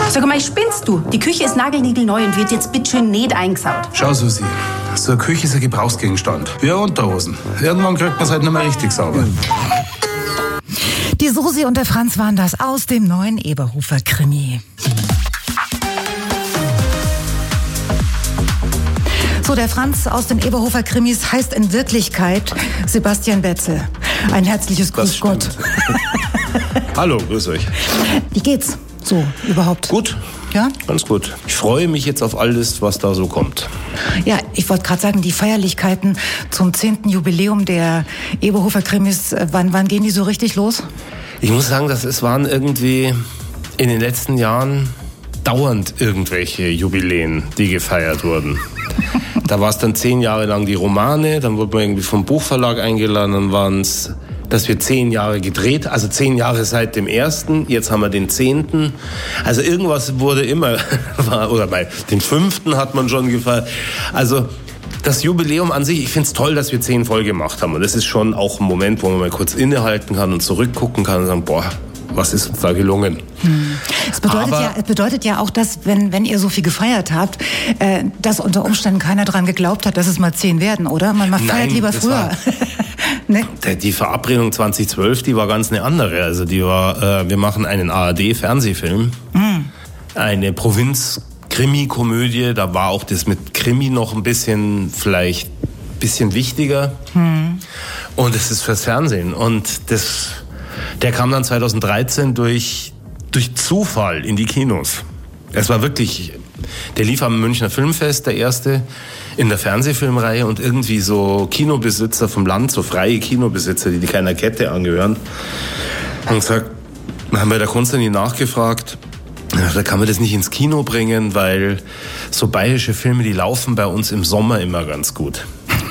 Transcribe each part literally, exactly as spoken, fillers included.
Sag mal, spinnst du? Die Küche ist nagelniegelneu und wird jetzt bitteschön nicht eingesaut. Schau, Susi, so eine Küche ist ein Gebrauchsgegenstand. Wie Unterhosen. Irgendwann kriegt man es halt nicht mehr richtig sauber. Die Susi und der Franz waren das aus dem neuen Eberhofer-Krimi. So, der Franz aus den Eberhofer-Krimis heißt in Wirklichkeit Sebastian Betzel. Ein herzliches Grüß Gott. Hallo, grüß euch. Wie geht's so überhaupt? Gut. Ja? Ganz gut. Ich freue mich jetzt auf alles, was da so kommt. Ja, ich wollte gerade sagen, die Feierlichkeiten zum zehnten Jubiläum der Eberhofer-Krimis, wann, wann gehen die so richtig los? Ich muss sagen, dass es waren irgendwie in den letzten Jahren dauernd irgendwelche Jubiläen, die gefeiert wurden. Da war es dann zehn Jahre lang die Romane, dann wurde man irgendwie vom Buchverlag eingeladen, dann waren es, dass wir zehn Jahre gedreht, also zehn Jahre seit dem ersten, jetzt haben wir den zehnten. Also irgendwas wurde immer, oder bei den fünften hat man schon gefeiert. Also das Jubiläum an sich, ich finde es toll, dass wir zehn voll gemacht haben. Und das ist schon auch ein Moment, wo man mal kurz innehalten kann und zurückgucken kann und sagen, boah, was ist uns da gelungen? Hm. Es bedeutet, ja, es bedeutet ja auch, dass, wenn, wenn ihr so viel gefeiert habt, äh, dass unter Umständen keiner daran geglaubt hat, dass es mal zehn werden, oder? Man, man feiert Nein, lieber früher. Ne? Die Verabredung zwanzig zwölf, die war ganz eine andere. Also die war, äh, wir machen einen A R D-Fernsehfilm, mm. eine Provinz-Krimi-Komödie. Da war auch das mit Krimi noch ein bisschen, vielleicht ein bisschen wichtiger. Mm. Und es ist fürs Fernsehen. Und das, der kam dann zwanzig dreizehn durch, durch Zufall in die Kinos. Es war wirklich, der lief am Münchner Filmfest, der erste, in der Fernsehfilmreihe, und irgendwie so Kinobesitzer vom Land, so freie Kinobesitzer, die keiner Kette angehören, haben gesagt, haben wir der Konstantin nachgefragt, da kann man das nicht ins Kino bringen, weil so bayerische Filme, die laufen bei uns im Sommer immer ganz gut.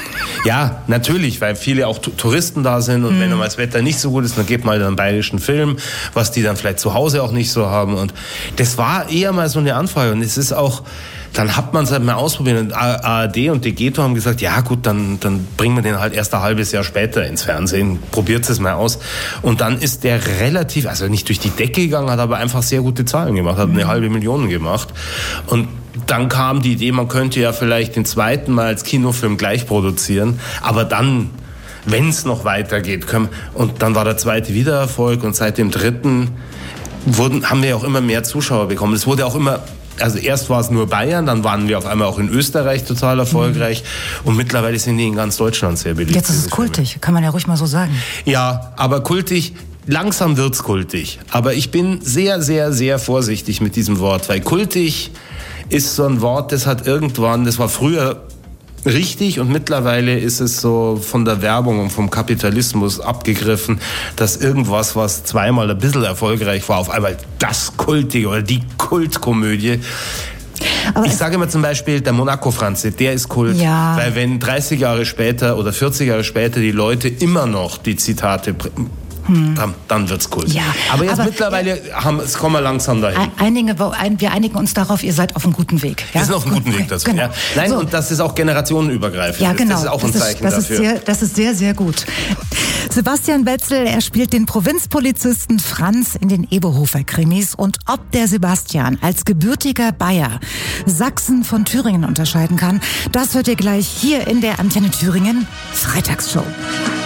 Ja, natürlich, weil viele auch Touristen da sind und mhm. wenn mal das Wetter nicht so gut ist, dann geht mal einen bayerischen Film, was die dann vielleicht zu Hause auch nicht so haben, und das war eher mal so eine Anfrage, und es ist auch, dann hat man es halt mal ausprobiert, und A R D und Degeto haben gesagt, ja gut, dann, dann bringen wir den halt erst ein halbes Jahr später ins Fernsehen, probiert es mal aus, und dann ist der relativ, also nicht durch die Decke gegangen, hat aber einfach sehr gute Zahlen gemacht, hat eine mhm. halbe Million gemacht, und dann kam die Idee, man könnte ja vielleicht den zweiten Mal als Kinofilm gleich produzieren, aber dann, wenn es noch weitergeht, können, und dann war der zweite wieder Erfolg, und seit dem dritten wurden, haben wir auch immer mehr Zuschauer bekommen. Es wurde auch immer, also erst war es nur Bayern, dann waren wir auf einmal auch in Österreich total erfolgreich, mhm. und mittlerweile sind die in ganz Deutschland sehr beliebt. Jetzt ist es kultig, kann man ja ruhig mal so sagen. Ja, aber kultig, langsam wird's kultig. Aber ich bin sehr, sehr, sehr vorsichtig mit diesem Wort, weil kultig ist so ein Wort, das hat irgendwann, das war früher richtig, und mittlerweile ist es so von der Werbung und vom Kapitalismus abgegriffen, dass irgendwas, was zweimal ein bisschen erfolgreich war, auf einmal das Kultige oder die Kultkomödie. Aber ich sage immer zum Beispiel, der Monaco-Franze, der ist Kult, ja. weil wenn dreißig Jahre später oder vierzig Jahre später die Leute immer noch die Zitate Hm. Dann, dann wird's cool. Ja, aber jetzt aber, mittlerweile ja, haben, es kommen wir langsam dahin. Einige, wir einigen uns darauf, ihr seid auf einem guten Weg. Ja? Wir sind auf einem guten Weg dazu. Genau. Ja. Nein, so. Und das ist auch generationenübergreifend. Ja, genau. Das ist auch ein das Zeichen ist, das dafür. Ist sehr, das ist sehr, sehr gut. Sebastian Betzel, er spielt den Provinzpolizisten Franz in den Eberhofer-Krimis. Und ob der Sebastian als gebürtiger Bayer Sachsen von Thüringen unterscheiden kann, das hört ihr gleich hier in der Antenne Thüringen Freitagsshow.